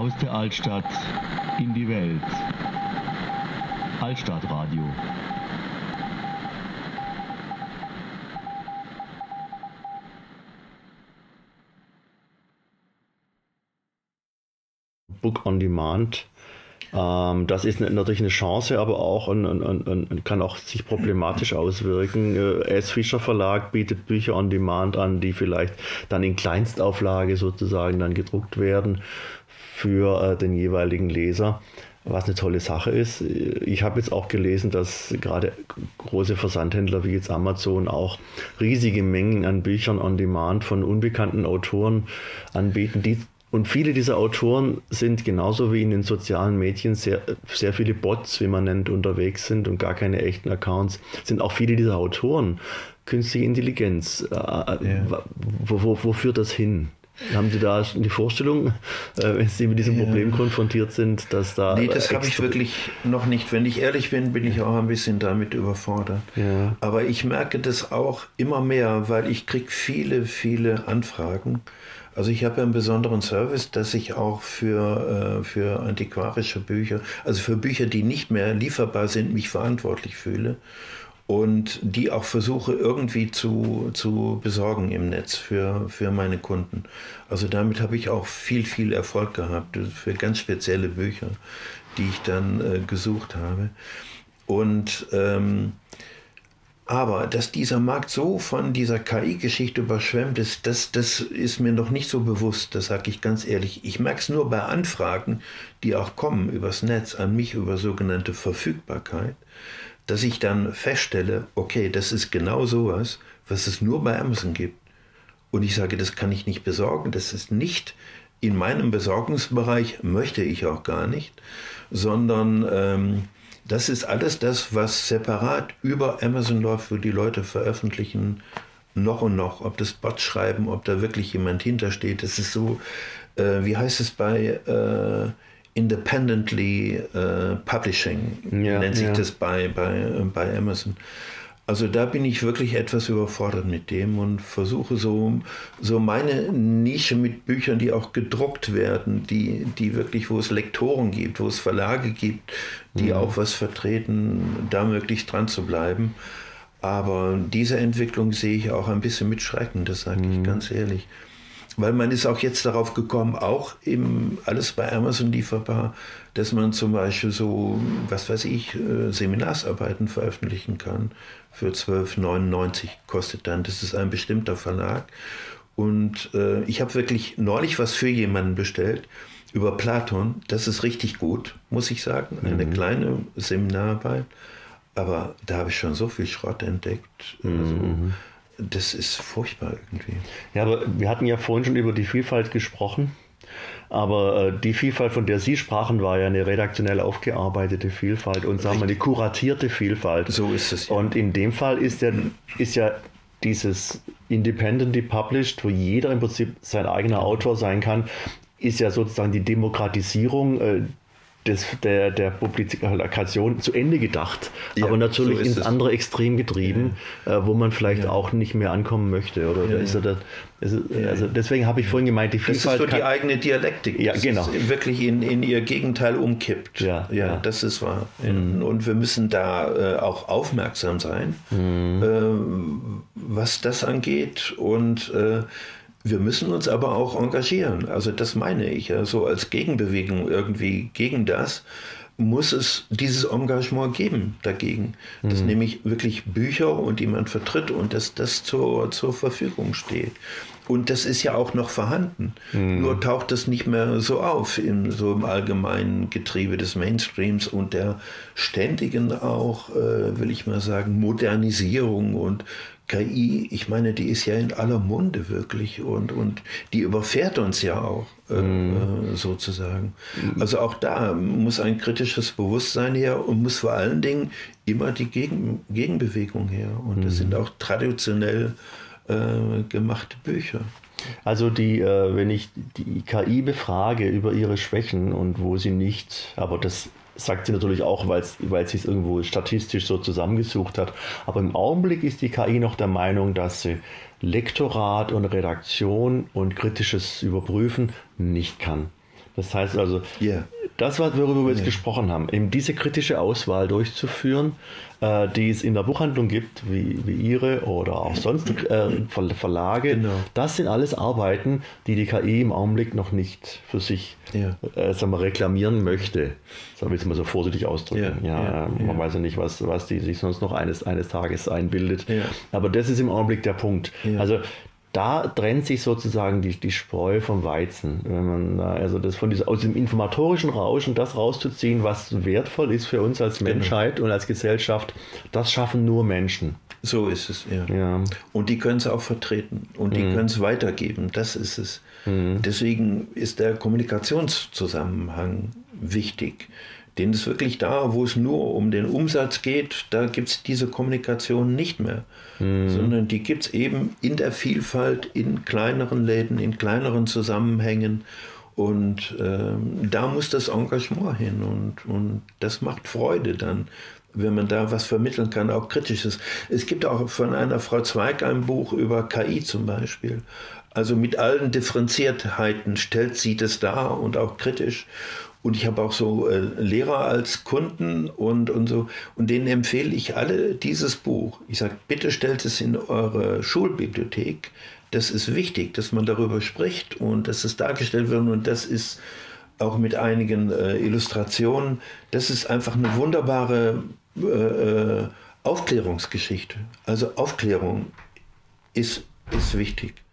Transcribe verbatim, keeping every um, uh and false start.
Aus der Altstadt in die Welt. Altstadtradio. Book on Demand. Ähm, das ist natürlich eine Chance, aber auch ein, ein, ein, kann auch sich problematisch auswirken. Äh, S. Fischer Verlag bietet Bücher on Demand an, die vielleicht dann in Kleinstauflage sozusagen dann gedruckt werden für äh, den jeweiligen Leser, was eine tolle Sache ist. Ich habe jetzt auch gelesen, dass gerade große Versandhändler wie jetzt Amazon auch riesige Mengen an Büchern on Demand von unbekannten Autoren anbieten, die und viele dieser Autoren sind genauso wie in den sozialen Medien sehr, sehr viele Bots, wie man nennt, unterwegs sind und gar keine echten Accounts, sind auch viele dieser Autoren künstliche Intelligenz. Ja. Wo, wo, wo führt das hin? Haben Sie da die Vorstellung, wenn Sie mit diesem ja. Problem konfrontiert sind, dass da... Nee, das habe ich wirklich noch nicht. Wenn ich ehrlich bin, bin ich auch ein bisschen damit überfordert. Ja. Aber ich merke das auch immer mehr, weil ich kriege viele, viele Anfragen. Also ich habe einen besonderen Service, dass ich auch für, äh, für antiquarische Bücher, also für Bücher, die nicht mehr lieferbar sind, mich verantwortlich fühle und die auch versuche irgendwie zu, zu besorgen im Netz für, für meine Kunden. Also damit habe ich auch viel, viel Erfolg gehabt für ganz spezielle Bücher, die ich dann äh, gesucht habe. Und ähm, aber dass dieser Markt so von dieser K I-Geschichte überschwemmt ist, das, das ist mir noch nicht so bewusst, das sage ich ganz ehrlich. Ich merke es nur bei Anfragen, die auch kommen übers Netz an mich über sogenannte Verfügbarkeit, dass ich dann feststelle, okay, das ist genau sowas, was es nur bei Amazon gibt. Und ich sage, das kann ich nicht besorgen, das ist nicht in meinem Besorgungsbereich, möchte ich auch gar nicht, sondern... Ähm, Das ist alles das, was separat über Amazon läuft, wo die Leute veröffentlichen, noch und noch. Ob das Bots schreiben, ob da wirklich jemand hintersteht. Das ist so, äh, wie heißt es bei äh, Independently äh, Publishing, ja, nennt sich ja. das bei, bei, bei Amazon. Also da bin ich wirklich etwas überfordert mit dem und versuche so, so meine Nische mit Büchern, die auch gedruckt werden, die, die wirklich, wo es Lektoren gibt, wo es Verlage gibt, die mhm. auch was vertreten, da möglichst dran zu bleiben. Aber diese Entwicklung sehe ich auch ein bisschen mit Schrecken, das sage mhm. ich ganz ehrlich. Weil man ist auch jetzt darauf gekommen, auch eben alles bei Amazon lieferbar, dass man zum Beispiel so, was weiß ich, Seminarsarbeiten veröffentlichen kann. Für zwölf neunundneunzig kostet dann, das ist ein bestimmter Verlag. Und äh, ich habe wirklich neulich was für jemanden bestellt über Platon. Das ist richtig gut, muss ich sagen. Eine mhm. kleine Seminararbeit. Aber da habe ich schon so viel Schrott entdeckt. Mhm. Also, das ist furchtbar irgendwie. Ja, aber wir hatten ja vorhin schon über die Vielfalt gesprochen. Aber äh, die Vielfalt, von der Sie sprachen, war ja eine redaktionell aufgearbeitete Vielfalt und sagen wir eine kuratierte Vielfalt. So ist es. Ja. Und in dem Fall ist ja, ist ja dieses Independently Published, wo jeder im Prinzip sein eigener Autor sein kann, ist ja sozusagen die Demokratisierung äh, des, der, der Publikation zu Ende gedacht, ja, aber natürlich so ins es. andere Extrem getrieben, ja. äh, wo man vielleicht ja. auch nicht mehr ankommen möchte. Oder, oder ja, ist ja. das, ist, also deswegen habe ich vorhin gemeint, die Vielfalt... Das ist so die eigene Dialektik, ja, genau. das wirklich in, in ihr Gegenteil umkippt. Ja, ja, ja. das ist wahr. Mhm. Und wir müssen da äh, auch aufmerksam sein, mhm. äh, was das angeht. Und äh, wir müssen uns aber auch engagieren. Also das meine ich. Ja, so als Gegenbewegung irgendwie gegen das muss es dieses Engagement geben dagegen. Dass mhm. nämlich wirklich Bücher und jemand vertritt und dass das zur, zur Verfügung steht. Und das ist ja auch noch vorhanden. Mhm. Nur taucht das nicht mehr so auf in so im allgemeinen Getriebe des Mainstreams und der ständigen auch, äh, will ich mal sagen, Modernisierung und K I, ich meine, die ist ja in aller Munde wirklich und, und die überfährt uns ja auch äh, mm. sozusagen. Also auch da muss ein kritisches Bewusstsein her und muss vor allen Dingen immer die Gegen, Gegenbewegung her. Und das mm. sind auch traditionell äh, gemachte Bücher. Also die, äh, wenn ich die K I befrage über ihre Schwächen und wo sie nicht, aber das sagt sie natürlich auch, weil sie es irgendwo statistisch so zusammengesucht hat. Aber im Augenblick ist die K I noch der Meinung, dass sie Lektorat und Redaktion und kritisches Überprüfen nicht kann. Das heißt also, yeah. das, worüber wir jetzt yeah. gesprochen haben, eben diese kritische Auswahl durchzuführen, äh, die es in der Buchhandlung gibt, wie, wie Ihre oder auch sonst äh, Verlage, genau. das sind alles Arbeiten, die die K I im Augenblick noch nicht für sich ja. äh, sagen wir, reklamieren möchte. So will ich es mal so vorsichtig ausdrücken. Ja, ja, ja, man ja. weiß ja nicht, was, was die sich sonst noch eines, eines Tages einbildet. Ja. Aber das ist im Augenblick der Punkt. Ja. Also da trennt sich sozusagen die, die Spreu vom Weizen. Wenn man also das von dieser, aus dem informatorischen Rauschen das rauszuziehen, was wertvoll ist für uns als Menschheit genau. und als Gesellschaft, das schaffen nur Menschen. So ist es, ja. ja. Und die können es auch vertreten und die mhm. können es weitergeben, das ist es. Mhm. Deswegen ist der Kommunikationszusammenhang wichtig. Den ist wirklich da, wo es nur um den Umsatz geht, da gibt es diese Kommunikation nicht mehr. Mhm. Sondern die gibt es eben in der Vielfalt, in kleineren Läden, in kleineren Zusammenhängen. Und ähm, da muss das Engagement hin. Und, und das macht Freude dann, wenn man da was vermitteln kann, auch Kritisches. Es gibt auch von einer Frau Zweig ein Buch über K I zum Beispiel. Also mit allen Differenziertheiten stellt sie das dar und auch kritisch. Und ich habe auch so äh, Lehrer als Kunden und, und so. Und denen empfehle ich alle dieses Buch. Ich sage, bitte stellt es in eure Schulbibliothek. Das ist wichtig, dass man darüber spricht und dass es dargestellt wird. Und das ist auch mit einigen äh, Illustrationen. Das ist einfach eine wunderbare äh, Aufklärungsgeschichte. Also Aufklärung ist, ist wichtig.